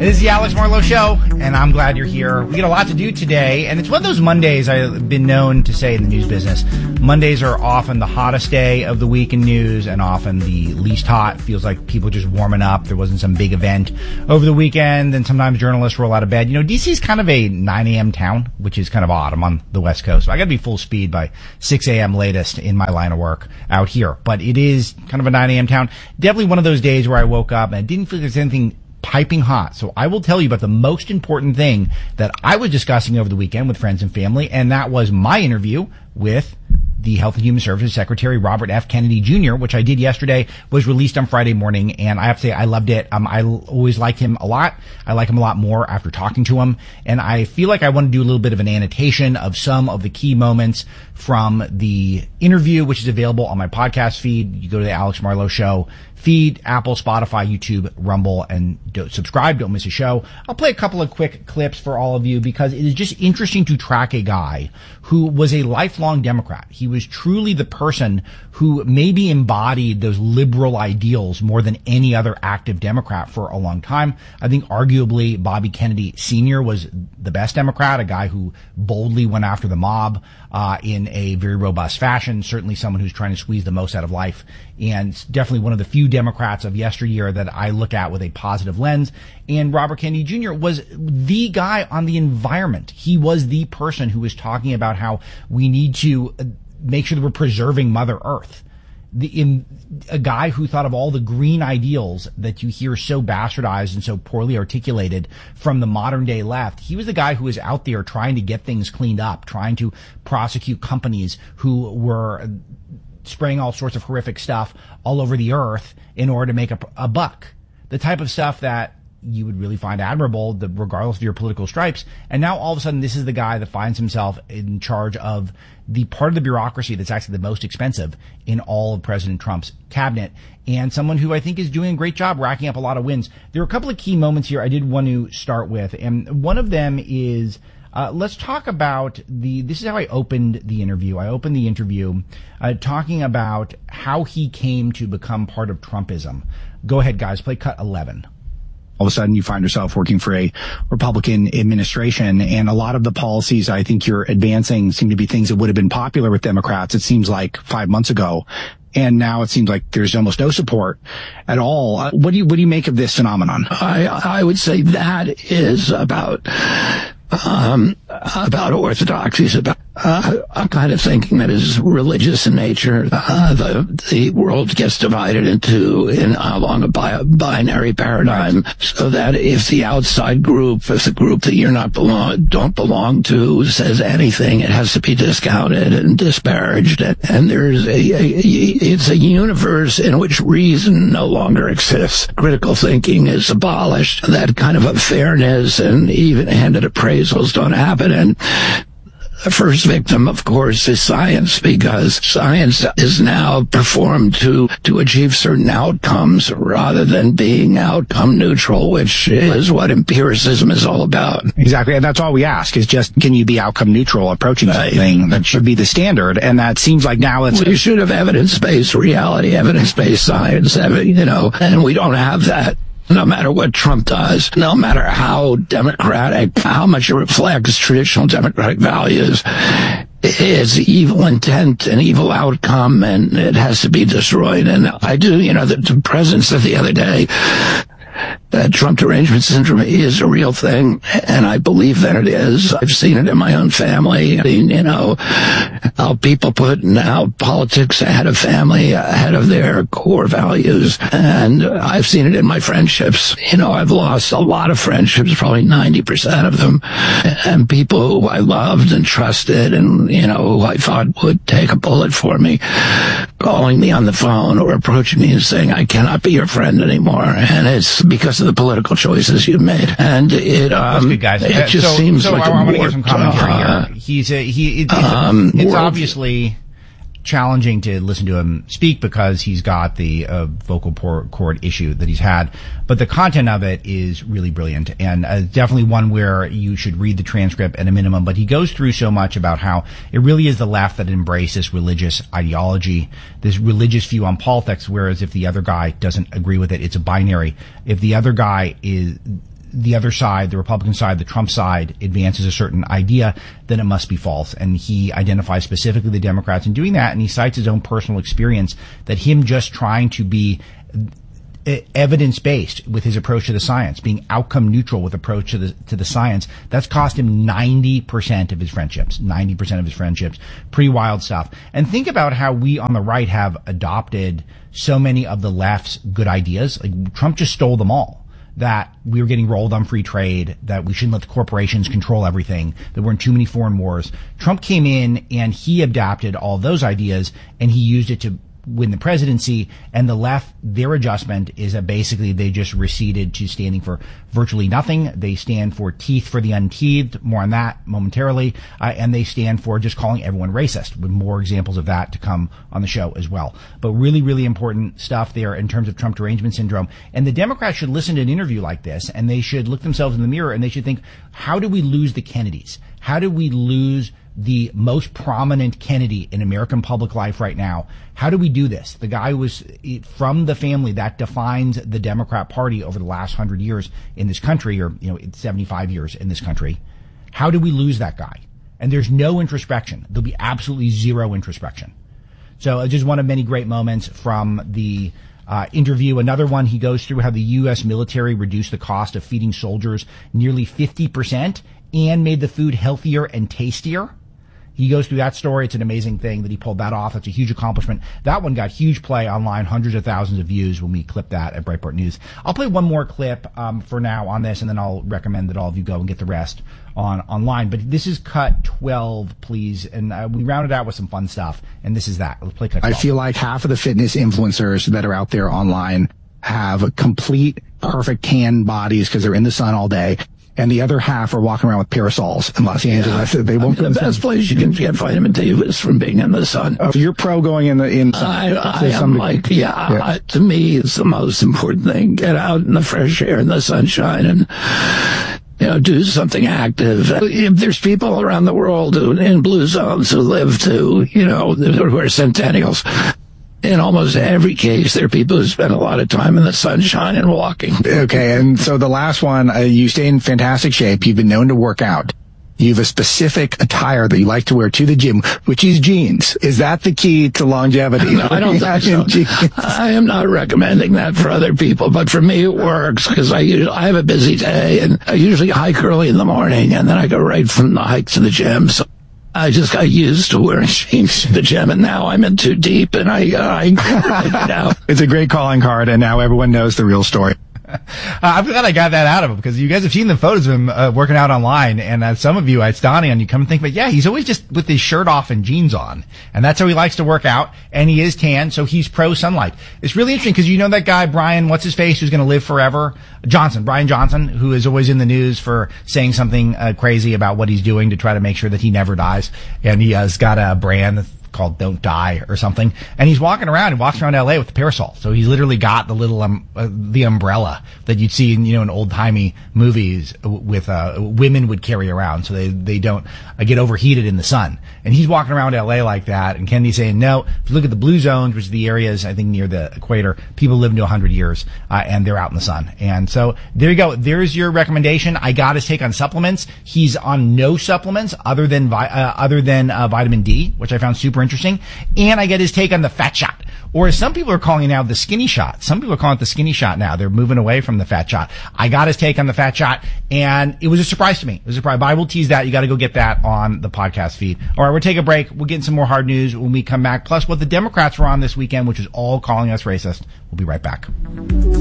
This is the Alex Marlowe Show, and I'm glad you're here. We got a lot to do today, and it's one of those Mondays I've been known to say in the news business. Mondays are often the hottest day of the week in news, and often the least hot. Feels like people just warming up. There wasn't some big event over the weekend, and sometimes journalists roll out of bed. You know, DC is kind of a 9 a.m. town, which is kind of odd. I'm on the West Coast, so I got to be full speed by 6 a.m. latest in my line of work out here. But it is kind of a 9 a.m. town. Definitely one of those days where I woke up and I didn't feel there's anything piping hot. So I will tell you about the most important thing that I was discussing over the weekend with friends and family, and that was my interview with the Health and Human Services Secretary, Robert F. Kennedy Jr., which I did yesterday, was released on Friday morning, and I have to say I loved it. I always liked him a lot. I like him a lot more after talking to him, and I feel like I want to do a little bit of an annotation of some of the key moments from the interview, which is available on my podcast feed. You go to the Alex Marlowe Show feed, Apple, Spotify, YouTube, Rumble, and subscribe. Don't miss a show. I'll play a couple of quick clips for all of you because it is just interesting to track a guy who was a lifelong Democrat. He was truly the person who maybe embodied those liberal ideals more than any other active Democrat for a long time. I think arguably Bobby Kennedy Sr. was the best Democrat, a guy who boldly went after the mob in a very robust fashion, certainly someone who's trying to squeeze the most out of life, and definitely one of the few Democrats of yesteryear that I look at with a positive lens. And Robert Kennedy Jr. was the guy on the environment. He was the person who was talking about how we need to make sure that we're preserving Mother Earth. A guy who thought of all the green ideals that you hear so bastardized and so poorly articulated from the modern day left. He was the guy who was out there trying to get things cleaned up, trying to prosecute companies who were spraying all sorts of horrific stuff all over the earth in order to make a buck. The type of stuff that you would really find admirable, regardless of your political stripes. And now all of a sudden, this is the guy that finds himself in charge of the part of the bureaucracy that's actually the most expensive in all of President Trump's cabinet, and someone who I think is doing a great job racking up a lot of wins. There are a couple of key moments here I did want to start with, and one of them is let's talk about this is how I opened the interview. I opened the interview talking about how he came to become part of Trumpism. Go ahead, guys, play cut 11. All of a sudden you find yourself working for a Republican administration, and a lot of the policies I think you're advancing seem to be things that would have been popular with Democrats, it seems like 5 months ago. And now it seems like there's almost no support at all. What do you make of this phenomenon? I would say that is about orthodoxies, about I'm kind of thinking that is religious in nature. The world gets divided along a binary paradigm, right. So that if the outside group, if the group that you're don't belong to says anything, it has to be discounted and disparaged. And it's a universe in which reason no longer exists. Critical thinking is abolished. That kind of a fairness and even-handed appraisals don't happen. And the first victim, of course, is science, because science is now performed to achieve certain outcomes rather than being outcome neutral, which is what empiricism is all about. Exactly. And that's all we ask is just, can you be outcome neutral approaching something that should be the standard? And that seems like now we should have evidence-based reality, evidence-based science, and we don't have that. No matter what Trump does, no matter how democratic, how much it reflects traditional democratic values, it's evil intent and evil outcome, and it has to be destroyed. And I do, the president said the other day that Trump derangement syndrome is a real thing, and I believe that it is. I've seen it in my own family. How people put now politics ahead of family, ahead of their core values. And I've seen it in my friendships. I've lost a lot of friendships, probably 90% of them, and people who I loved and trusted and, who I thought would take a bullet for me, calling me on the phone or approaching me and saying, I cannot be your friend anymore. And it's because of the political choices you've made. And that's good, guys. It just seems like I want to give some commentary here. It's obviously challenging to listen to him speak because he's got the vocal cord issue that he's had. But the content of it is really brilliant, and definitely one where you should read the transcript at a minimum. But he goes through so much about how it really is the left that embraces this religious ideology, this religious view on politics, whereas if the other guy doesn't agree with it, it's a binary. If the other guy the other side, the Republican side, the Trump side, advances a certain idea, then it must be false. And he identifies specifically the Democrats in doing that, and he cites his own personal experience that him just trying to be evidence-based with his approach to the science, being outcome neutral with approach to the science, that's cost him 90% of his friendships. 90% of his friendships. Pretty wild stuff. And think about how we on the right have adopted so many of the left's good ideas. Like, Trump just stole them all. That we were getting rolled on free trade, that we shouldn't let the corporations control everything, that we're in too many foreign wars. Trump came in and he adapted all those ideas and he used it to win the presidency, and the left, their adjustment is that basically they just receded to standing for virtually nothing. They stand for teeth for the unteethed, more on that momentarily, and they stand for just calling everyone racist, with more examples of that to come on the show as well. But really, really important stuff there in terms of Trump derangement syndrome. And the Democrats should listen to an interview like this, and they should look themselves in the mirror, and they should think, how do we lose the Kennedys? How do we lose the most prominent Kennedy in American public life right now? How do we do this? The guy was from the family that defines the Democrat Party over the last 100 years in this country, or 75 years in this country. How do we lose that guy? And there's no introspection. There'll be absolutely zero introspection. So just one of many great moments from the interview. Another one, he goes through how the U.S. military reduced the cost of feeding soldiers nearly 50% and made the food healthier and tastier. He goes through that story. It's an amazing thing that he pulled that off. That's a huge accomplishment. That one got huge play online, hundreds of thousands of views when we clipped that at Breitbart News. I'll play one more clip for now on this, and then I'll recommend that all of you go and get the rest online. But this is cut 12, please, and we rounded out with some fun stuff, and this is that. Let's play cut 12. I feel like half of the fitness influencers that are out there online have complete, perfect tan bodies because they're in the sun all day. And the other half are walking around with parasols in Los Angeles. They won't. The best place you can get vitamin D is from being in the sun. So you're pro going in the sun. I am like, to me, it's the most important thing. Get out in the fresh air and the sunshine and do something active. If there's people around the world in blue zones who live to, who are centennials, in almost every case, there are people who spend a lot of time in the sunshine and walking. Okay, and so the last one, you stay in fantastic shape. You've been known to work out. You have a specific attire that you like to wear to the gym, which is jeans. Is that the key to longevity? No, I don't think so. I am not recommending that for other people, but for me it works because I have a busy day, and I usually hike early in the morning, and then I go right from the hike to the gym. So I just got used to wearing jeans to the gym, and now I'm in too deep, and I out. It's a great calling card, and now everyone knows the real story. I'm glad I got that out of him, because you guys have seen the photos of him working out online, and some of you, it's dawning on you, come and think, but yeah, he's always just with his shirt off and jeans on, and that's how he likes to work out, and he is tan, so he's pro sunlight. It's really interesting, because that guy, Brian, what's his face, who's going to live forever? Brian Johnson, who is always in the news for saying something crazy about what he's doing to try to make sure that he never dies, and he has got a brand that's called Don't Die or something, and he's walking around LA with the parasol. So he's literally got the little the umbrella that you'd see in old-timey movies with women would carry around so they don't get overheated in the sun. And he's walking around LA like that, and Kennedy's saying, no, if you look at the blue zones, which is the areas I think near the equator, people live to 100 years and they're out in the sun. And so there you go. There's your recommendation. I got his take on supplements. He's on no supplements other than vitamin D, which I found super interesting. And I get his take on the fat shot, or as some people are calling it now, the skinny shot. Some people are calling it the skinny shot now. They're moving away from the fat shot. I got his take on the fat shot, and it was a surprise to me. It was a surprise, but I will tease that. You got to go get that on the podcast feed. All right, we'll take a break. We'll get some more hard news when we come back, plus what the Democrats were on this weekend, which is all calling us racist. We'll be right back.